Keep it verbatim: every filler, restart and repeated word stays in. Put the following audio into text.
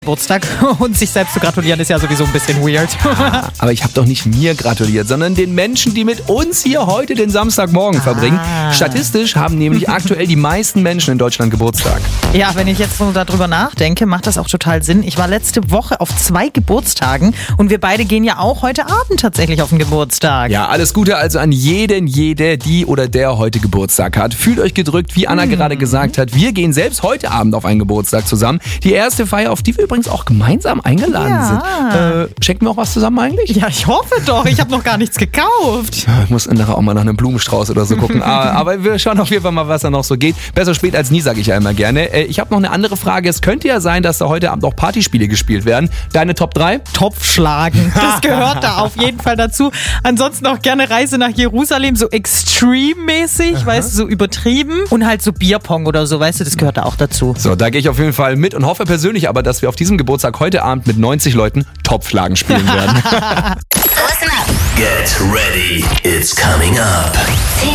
Geburtstag und sich selbst zu gratulieren ist ja sowieso ein bisschen weird. Ja, aber ich habe doch nicht mir gratuliert, sondern den Menschen, die mit uns hier heute den Samstagmorgen verbringen. Ah. Statistisch haben nämlich aktuell die meisten Menschen in Deutschland Geburtstag. Ja, wenn ich jetzt so darüber nachdenke, macht das auch total Sinn. Ich war letzte Woche auf zwei Geburtstagen und wir beide gehen ja auch heute Abend tatsächlich auf den Geburtstag. Ja, alles Gute also an jeden, jede, die oder der heute Geburtstag hat. Fühlt euch gedrückt, wie Anna mhm. gerade gesagt hat. Wir gehen selbst heute Abend auf einen Geburtstag zusammen. Die erste Feier, auf die wir übrigens auch gemeinsam eingeladen Ja. sind. Äh, schenken wir auch was zusammen eigentlich? Ja, ich hoffe doch. Ich habe noch gar nichts gekauft. Ich muss nachher auch mal nach einem Blumenstrauß oder so gucken. aber, aber wir schauen auf jeden Fall mal, was da noch so geht. Besser spät als nie, sage ich ja immer gerne. Äh, ich habe noch eine andere Frage. Es könnte ja sein, dass da heute Abend auch Partyspiele gespielt werden. Deine Top drei? Topf schlagen. Das gehört da auf jeden Fall dazu. Ansonsten auch gerne Reise nach Jerusalem, so extreme-mäßig, weißt du, so übertrieben. Und halt so Bierpong oder so, weißt du, das gehört da auch dazu. So, da gehe ich auf jeden Fall mit und hoffe persönlich aber, dass wir auf diesem Geburtstag heute Abend mit neunzig Leuten Topfschlagen spielen werden. Listen up. Get ready. It's coming up.